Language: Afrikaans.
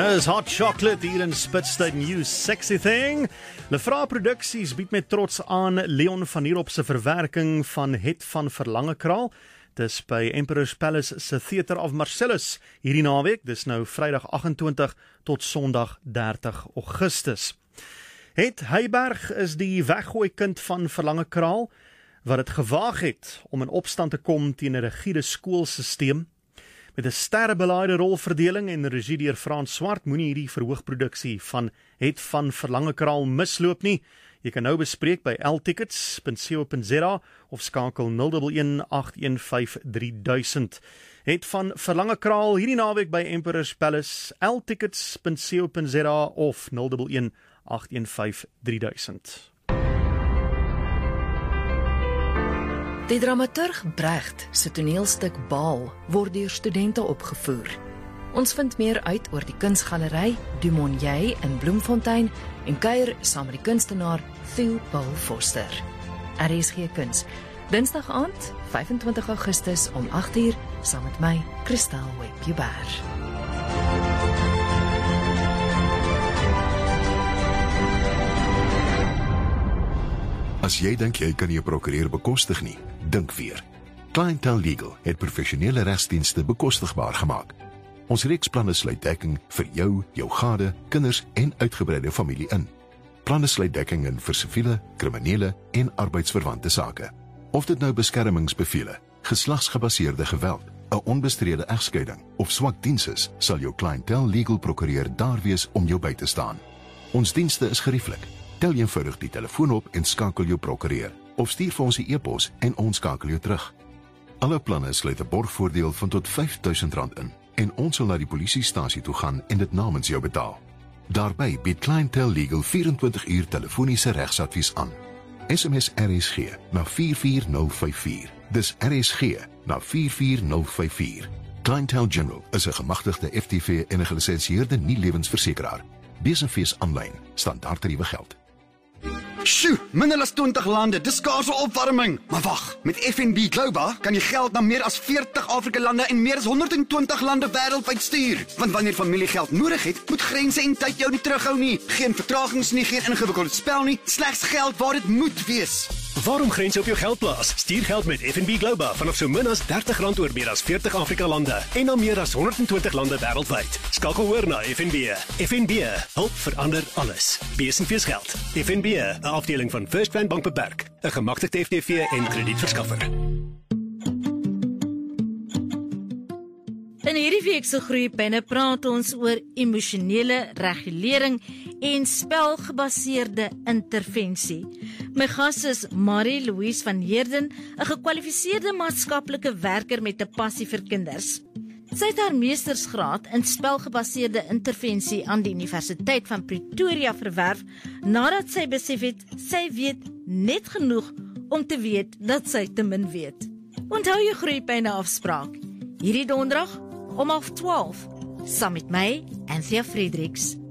Is Hot Chocolate hier in Spitstead You Sexy Thing. Lefra Produksies bied met trots aan Leon van Heerop se verwerking van Het van Verlangekraal. Dis by Emperor's Palace se Theatre of Marcellus hierdie naweek. Dis nou Vrydag 28 tot Sondag 30 Augustus. Het Heyberg is die weggooi kind van Verlangekraal wat het gewaag het om in opstand te kom teen 'n rigiede skoolsisteem. Met 'n sterrebelaaide rolverdeling en regie deur Frans Swart moenie hierdie verhoogproduksie van Het van Verlangekraal misloop nie. Jy kan nou bespreek by ltickets.co.za of skakel 011-815-3000. Het van Verlangekraal hierdie naweek by Emperor's Palace, ltickets.co.za of 011-815-3000. Die dramaturg Brecht se toneelstuk Baal word deur studente opgevoer. Ons vind meer uit oor die kunsgalery Du Monnier in Bloemfontein en kuier saam met die kunstenaar Theo Paul Foster. RSG Kuns, Dinsdag aand, 25 Augustus om 8:00 saam met my, Christel Web-Jubber. As jy dink jy kan jou prokureur bekostig nie, dink weer. Clientele Legal het professionele regsdienste bekostigbaar gemaak. Ons reeks planne sluit dekking vir jou, jou gade, kinders en uitgebreide familie in. Planne sluit dekking in vir siviele, kriminele en arbeidsverwante sake. Of dit nou beskermingsbevele, geslagsgebaseerde geweld, 'n onbestrede egskeiding of swak diens is, sal jou Clientele Legal prokureur daar wees om jou by te staan. Ons dienste is gerieflik. Tel eenvoudig die telefoon op en skakel jou prokureur, of stuur vir ons 'n e-pos en ons skakel jou terug. Alle planne sluit 'n borgvoordeel van tot R5.000 in en ons sal na die polisiestasie toe gaan en dit namens jou betaal. Daarbey bied Clientele Legal 24 uur telefoniese regsadvies aan. SMS RSG na 44054. Dis RSG na 44054. Clientele General is 'n gemagtigde FTV en 'n gelisensieerde nie-lewensversekeraar. Besenfees aanlyn, standaard tariewe geld. Sjoe, minder as 20 lande, dis skaarse opwarming. Maar wag, met FNB Global kan jy geld na meer as 40 Afrika lande en meer as 120 lande wêreldwyd stuur. Want wanneer familie geld nodig het, moet grense en tyd jou nie terughou nie. Geen vertragings nie, geen ingewikkelde spel nie, slegs geld waar dit moet wees. Waarom grense op jou geld plaas? Stuur geld met FNB Global vanaf so min as R30 oor meer as 40 Afrika lande en na meer as 120 lande wêreldwyd. Skakel oor na FNB. FNB, hulp verander alles. Besenfees geld. FNB, 'n afdeling van First Rand Bank Beperk, 'n gemagtigde FTV en kredietverskaffer. In hierdie week se Groeipyne praat ons oor emosionele regulering en spelgebaseerde intervensie. My gas is Marie-Louise van Heerden, 'n gekwalifiseerde maatskaplike werker met 'n passie vir kinders. Sy het haar meestersgraad in spelgebaseerde intervensie aan die Universiteit van Pretoria verwerf nadat sy besef het sy weet net genoeg om te weet dat sy te min weet. Onthou jou Groeipyne afspraak hierdie donderdag om 12:30 saam met my, Anthea Fredericks.